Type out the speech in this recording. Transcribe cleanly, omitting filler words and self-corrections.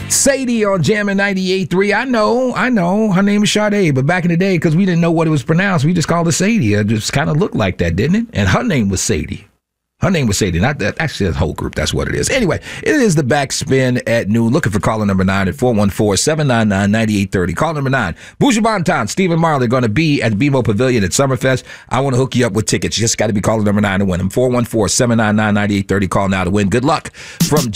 Sadie on Jammin' 98.3. I know. Her name is Sade, but back in the day, because we didn't know what it was pronounced, we just called her Sadie. It just kind of looked like that, didn't it? And her name was Sadie. Her name was Sadie, not that. Actually, the whole group. That's what it is. Anyway, it is the Backspin at noon. Looking for caller number 9 at 414-799-9830. Caller number 9. Buju Banton, Stephen Marley going to be at BMO Pavilion at Summerfest. I want to hook you up with tickets. You just got to be caller number 9 to win them. 414-799-9830. Call now to win. Good luck from